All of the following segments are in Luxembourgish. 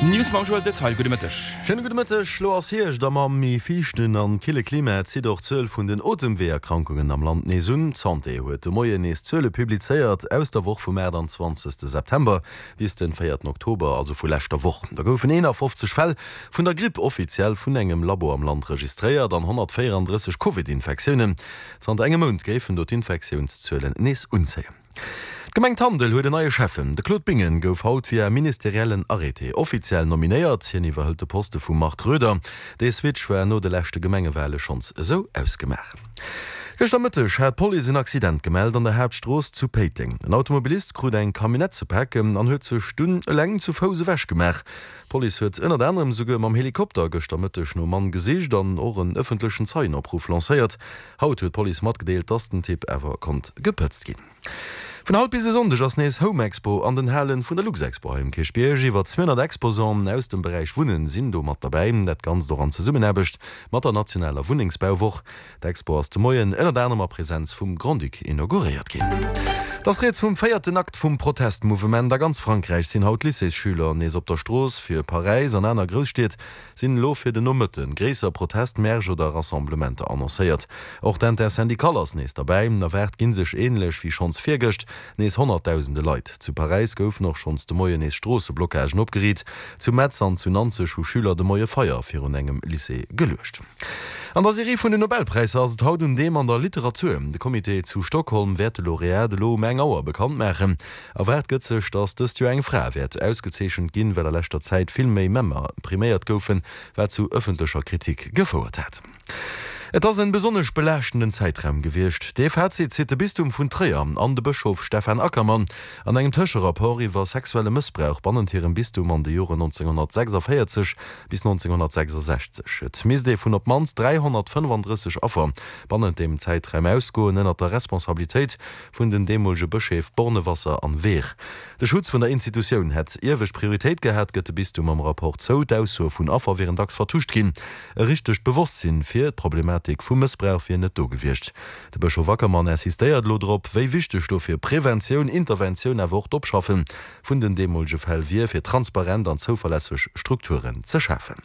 Newsmann Detail Schöne gute Mittag, Schloss Hirsch, da man mi fichten an Kille Klima zieht auch 12 von den Atemweherkrankungen am Land Nesun Zante huet. Moie nes 12 publizeiert aus der Woche vom 20. September bis den 4. Oktober, also vor letzter Woche. Da goufen 51 Fälle von der Grippe offiziell von engem Labor am Land registriert, dann 134 Covid-Infektionen. Zant engem Mund greifen dort Infektionszahlen nes unzählen. Gemengt Handel huet de neue Chefen. De Claude Bingen gouf haut wie ministeriellen Arrete offiziell nominiert, hiniwwer hëlt de Poste vum Mark Röder. Dei Switch wär no de lächte Gemengewelle schons so ausgemacht. Gesternmittag hat Police ein Accident gemeldet an der Hauptstraße zu Peting. Ein Automobilist krut ein Kabinett zu packen und hat 2 Stunden lang zu Hause wäsch gemacht. Police hat unter anderem sogar am Helikopter gesternmittag noch Mann gesehen, dann auch einen öffentlichen Zeichenabruf lanciert. Heute hat Police mitgeteilt, dass den Tipp aber kommt geputzt gehen. Von halb bis Sonntag als nächstes Home Expo an den Hallen von der Lux Expo im Kirchberg über 200 Exposamen aus dem Bereich Wohnen sind do mit dabei, das ganz daran zu summen erbecht, mit der nationalen Wohnungsbauwoche. Der Expo ist morgen in der Präsenz vom Grundig inauguriert gehen. Das Rätsel vom feierten Akt vom Protestmovement der ganz Frankreich sind haut Lycée-Schüler nes op der Straße für Paris an einer Großstadt sind lo für den Nummeten größer Protestmärsch oder Rassemblemente annonciert. Auch den der Syndikalas nes dabei, da wird gin sich ähnlich wie schons viergecht nes 100.000 Leute. Zu Paris gouf noch schons de moie nes Strasseblockagen opgeriet, zu Metzern zu 90 Schüler de moie Feier für un engem Lycée gelöscht. An der Serie von den Nobelpreis as haut dem an der Literatur. De Komitee zu Stockholm wird Laureat de Lo Mengauer bekannt machen. Erwert gëtzech, dass das du eng Frau wird ausgezeschen ginn, weil letzter Zeit viel méi Memmer primiert goufen, wer zu öffentlicher Kritik gefordert hat. Et ass en besonnech belächtenden Zeitraum gewircht. DFHC zit de Bistum vun Trier an de Bischof Stefan Ackermann an engem Tëscherapport iwwer sexuelle Missbrauch bannentieren Bistum an de Jore 1946 bis 1966. Et Misdee vun op Mans 335 Affer bannnen dem Zeitraum ausgoen ënner der Responsabiltäit vun den demolge Beschef Bornewasser an Weeg. De Schutz vun der Institutionun hett iwwech Prioritéit gehät gëtt de Bistum am Rapport zo d'ausso vun Affer wären dacks vertuscht ginn. Richteg Bewusstsinn fir d Problematik vum Missbrauch fir net do gewircht. De Bischof Ackermann assistiert lo drop, wéi wichteg do fir Prävention, Intervention erwort opschaffen, vun den demolge Fäll wie fir transparent an zuverlässig Strukturen ze schaffen.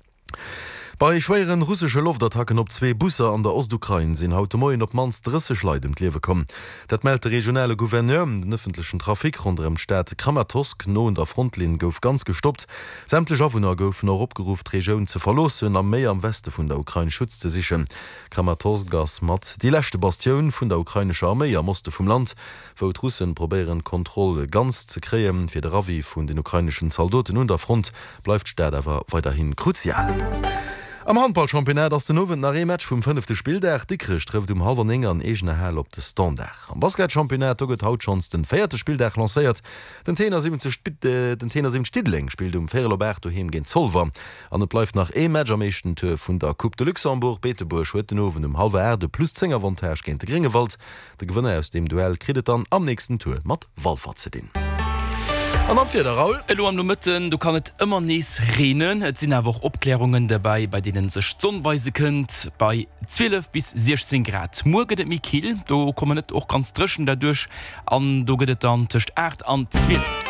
Bei schweren russische Luftattacken op 2 Busse an der Ostukraine sind heute Morgen op mans 30 Leute ums Leben gekommen. Das meldet der regionale Gouverneur. Den öffentlichen Trafik rund um Stadt Kramatorsk no in der Frontlinie gouf ganz gestoppt. Sämtliche Anwohner goufen noch opgerufen, die Region zu verlassen, am Meer am Westen von der Ukraine Schutz zu sichern. Kramatorsk gas mat die letzte Bastion von der ukrainischen Armee am Osten vom Land, wo die Russen probieren Kontrolle ganz zu kriegen. Für den Ravi von den ukrainischen Soldaten und der Front bleibt die Stadt aber weiterhin kruzial. Am Handballchampionat ass den nowen Rematch vum 5. Spieldach Dickrich trefft halber enger an egene Hell op de Standach. Am Basketchampionat gët haut schons den 4. Spieldach lancéiert. Den Tenner 7 Stidling spielt Ferroberto hem gin Zollver. An et bleif nach Match am meeschten Tür vun der Coupe de Luxemburg Beteburg huet den Owen halbe Erde plus 10er Avantage géint de Gringewald. De Gewënner aus dem Duell kritet an am nächsten Tour mat Wallfahrt ze din. Du kann net immer nies reden. Et sind einfach Obklärungen dabei, bei denen sech Sonnenweise könnt bei 12 bis 16 Grad. Morgen mi Kiel, du kommen net auch ganz drschen dadurch an du gehtt dann 8 an 12.